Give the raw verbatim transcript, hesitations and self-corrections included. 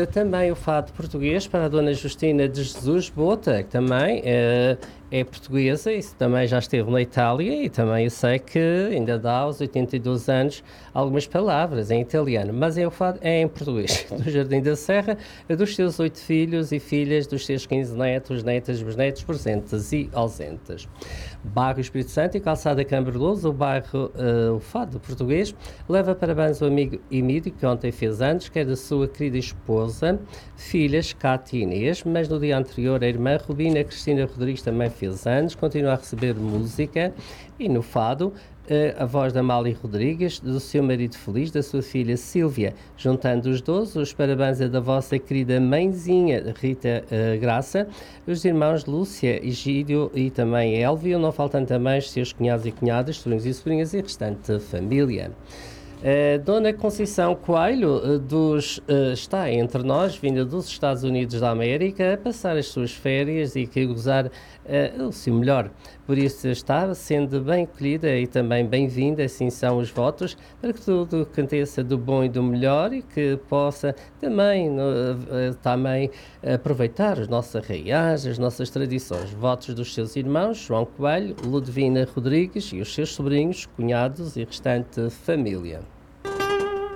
uh, também o fado português para a Dona Justina de Jesus Bota, que também uh, é portuguesa, isso também já esteve na Itália e também eu sei que ainda dá aos oitenta e dois anos algumas palavras em italiano, mas é o fado é em português. Do Jardim da Serra, dos seus oito filhos e filhas, dos seus quinze netos, netas, bisnetos, presentes e ausentes. Bairro Espírito Santo e Calçada Cambreloso, o bairro, uh, o fado português, leva parabéns ao amigo Emílio, que ontem fez anos, que é da sua querida esposa, filhas, Cátia e Inês, mas no dia anterior a irmã Rubina Cristina Rodrigues também fez anos, continua a receber música e no fado, a voz da Amália Rodrigues, do seu marido Feliz, da sua filha Sílvia. Juntando os dois, os parabéns é da vossa querida mãezinha Rita uh, Graça, os irmãos Lúcia, Egídio e também Elvio, não faltam também os seus cunhados e cunhadas, sobrinhos e sobrinhas e restante família. Uh, Dona Conceição Coelho uh, dos, uh, está entre nós, vinda dos Estados Unidos da América, a passar as suas férias e que gozar uh, o seu melhor. Por isso está sendo bem acolhida e também bem-vinda, assim são os votos, para que tudo aconteça do bom e do melhor e que possa também, uh, uh, também aproveitar as nossas arraiais, as nossas tradições. Votos dos seus irmãos, João Coelho, Ludovina Rodrigues e os seus sobrinhos, cunhados e restante família.